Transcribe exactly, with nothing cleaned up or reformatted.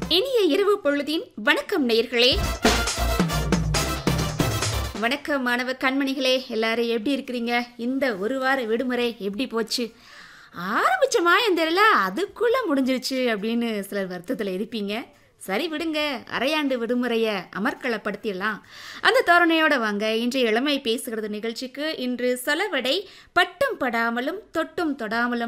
இனிய இரவு பொழுதின் வணக்கம் நேயர்களே. வணக்கம் மாணவ கண்மணிகளே, எல்லாரும் எப்படி இருக்கிறீங்க? இந்த ஒரு வார விடுமுறை எப்படி போச்சு? ஆரம்பிச்ச மாயம் தெரியல, அதுக்குள்ள முடிஞ்சிருச்சு அப்படின்னு சிலர் வருத்தத்தில் இருப்பீங்க. சரி விடுங்க, அரையாண்டு விடுமுறையை அமர்க்களப்படுத்திடலாம். அந்த தோரணையோட வாங்க இன்றைய இளமை பேசுகிறது நிகழ்ச்சிக்கு. இன்று சொலவடை பட்டும் படாமலும் தொட்டும் தொடாமலும்